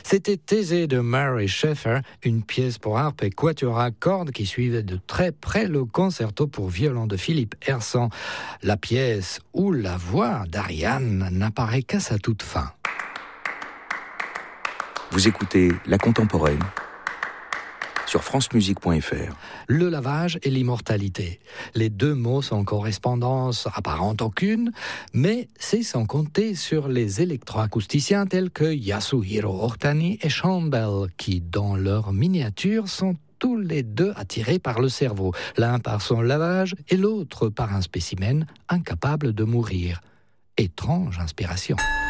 C'était Thésée de Mary Schaeffer, une pièce pour harpe et quatuor à cordes qui suivait de très près le concerto pour violon de Philippe Hersant, la pièce où la voix d'Ariane n'apparaît qu'à sa toute fin. Vous écoutez La Contemporaine sur francemusique.fr. Le lavage et l'immortalité. Les deux mots sont en correspondance apparente aucune, mais c'est sans compter sur les électroacousticiens tels que Yasuhiro Ohtani et Sean Bell, qui, dans leurs miniatures, sont tous les deux attirés par le cerveau, l'un par son lavage et l'autre par un spécimen incapable de mourir. Étrange inspiration.